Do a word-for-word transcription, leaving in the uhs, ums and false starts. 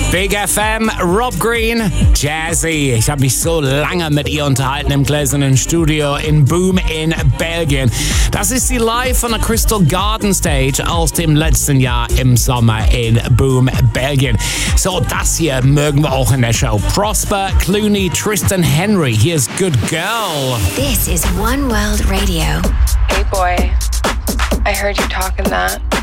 Big F M, Rob Green, Jazzy. Ich habe mich so lange mit ihr unterhalten im gläsernen Studio in Boom in Belgien. Das ist sie live von der Crystal Garden Stage aus dem letzten Jahr im Sommer in Boom, Belgien. So, das hier mögen wir auch in der Show. Prosper Clooney, Tristan Henry. Here's Good Girl. This is One World Radio. Hey boy, I heard you talking that.